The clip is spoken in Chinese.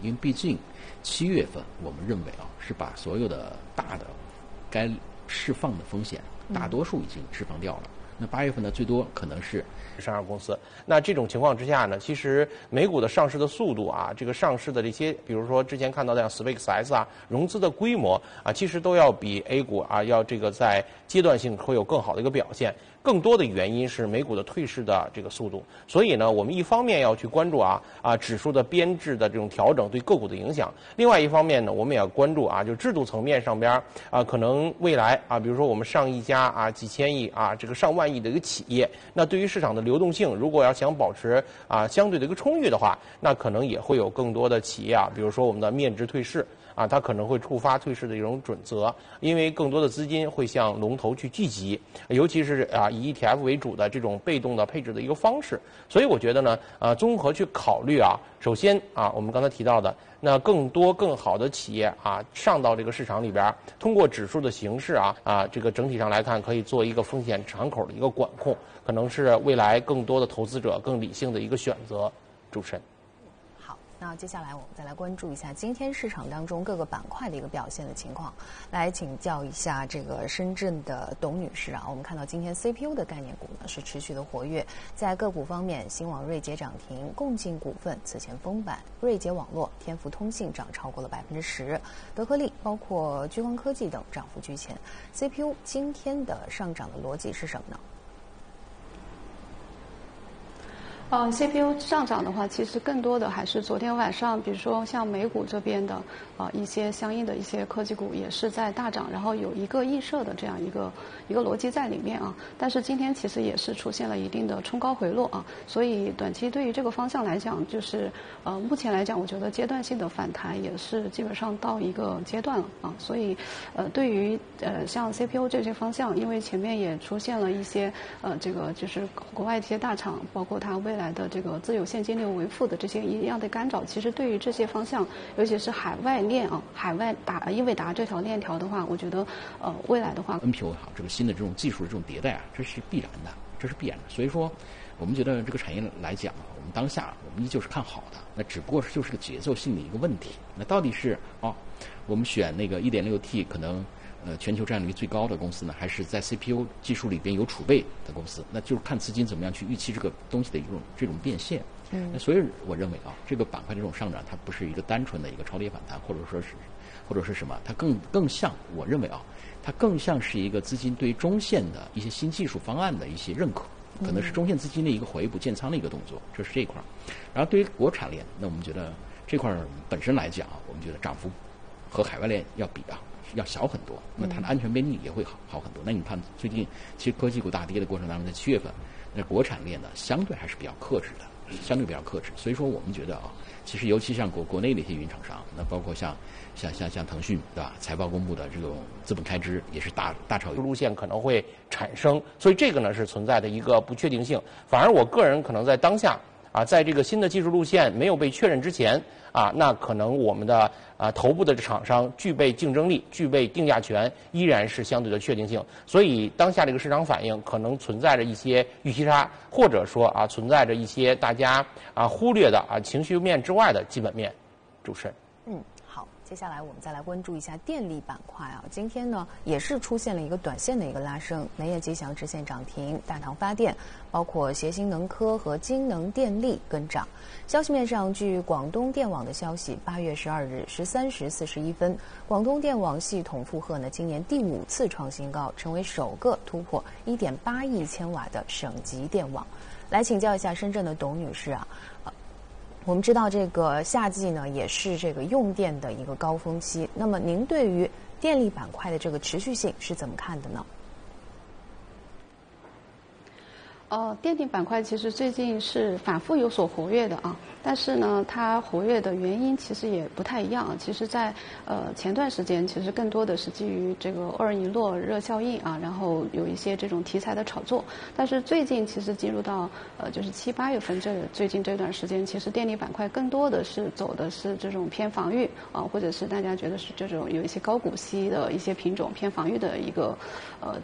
因为毕竟7月份我们认为是把所有的大的该释放的风险大多数已经释放掉了。那8月份呢，最多可能是上市公司。那这种情况之下呢，其实美股的上市的速度这个上市的这些，比如说之前看到的像 SpaceX 融资的规模其实都要比 A 股要这个在阶段性会有更好的一个表现。更多的原因是美股的退市的这个速度。所以呢，我们一方面要去关注指数的编制的这种调整对个股的影响，另外一方面呢，我们也要关注就制度层面上边可能未来比如说我们上亿家几千亿这个上万亿的一个企业，那对于市场的流动性，如果要想保持相对的一个充裕的话，那可能也会有更多的企业比如说我们的面值退市它可能会触发退市的一种准则，因为更多的资金会向龙头去聚集，尤其是以 ETF 为主的这种被动的配置的一个方式。所以我觉得呢，综合去考虑首先我们刚才提到的，那更多更好的企业上到这个市场里边，通过指数的形式这个整体上来看，可以做一个风险敞口的一个管控，可能是未来更多的投资者更理性的一个选择。主持人。 那接下来我们再来关注一下今天市场当中各个板块的一个表现的情况，来请教一下这个深圳的董女士我们看到今天 CPU 的概念股呢是持续的活跃，在个股方面，新网锐捷涨停，共进股份此前封板，锐捷网络、天福通信涨超过了10%，德科力包括聚光科技等涨幅居前。CPU 今天的上涨的逻辑是什么呢 ？CPU 上涨的话，其实更多的还是昨天晚上，比如说像美股这边的一些相应的一些科技股也是在大涨，然后有一个预设的这样一个逻辑在里面但是今天其实也是出现了一定的冲高回落所以短期对于这个方向来讲，就是目前来讲，我觉得阶段性的反弹也是基本上到一个阶段了所以对于像 CPU 这些方向，因为前面也出现了一些这个就是国外一些大厂，包括它未来的这个自有现金流为负的这些一样的干扰，其实对于这些方向，尤其是海外链海外英伟达这条链条的话，我觉得未来的话 ，NPO 也好，这个新的这种技术的这种迭代这是必然的，所以说，我们觉得这个产业来讲我们当下我们依旧是看好的，那只不过就是个节奏性的一个问题。那到底是我们选那个 1.6T 可能全球占有率最高的公司呢，还是在 CPU 技术里边有储备的公司？那就是看资金怎么样去预期这个东西的这种变现。那所以我认为这个板块这种上涨，它不是一个单纯的一个超跌反弹，或者是什么，它更像，我认为它更像是一个资金对中线的一些新技术方案的一些认可，可能是中线资金的一个回补建仓的一个动作，这是这一块。然后对于国产链，那我们觉得这块本身来讲我们觉得涨幅和海外链要比要小很多，那它的安全边际也会好很多。那你看最近其实科技股大跌的过程当中，在7月份，那国产链呢相对还是比较克制的，所以说我们觉得其实尤其像国内的一些云厂商，那包括像腾讯对吧？财报公布的这种资本开支也是大潮路线可能会产生，所以这个呢是存在的一个不确定性。反而我个人可能在当下在这个新的技术路线没有被确认之前那可能我们的头部的厂商具备竞争力、具备定价权，依然是相对的确定性。所以当下这个市场反应可能存在着一些预期差，或者说存在着一些大家忽略的情绪面之外的基本面。主持人。 好，接下来我们再来关注一下电力板块今天呢也是出现了一个短线的一个拉升，煤业吉祥直线涨停，大唐发电包括协鑫能科和金能电力跟涨。消息面上，据广东电网的消息，8月12日13时41分，广东电网系统负荷呢今年第5次创新高，成为首个突破1.8亿千瓦的省级电网。来请教一下深圳的董女士我们知道这个夏季呢也是这个用电的一个高峰期，那么您对于电力板块的这个持续性是怎么看的呢？ 电力板块其实最近是反复有所活跃的但是呢，它活跃的原因其实也不太一样。其实在前段时间，其实更多的是基于这个2人一诺热效应然后有一些这种题材的炒作。但是最近其实进入到就是7、8月份最近这段时间，其实电力板块更多的是走的是这种偏防御或者是大家觉得是这种有一些高股息的一些品种偏防御的一个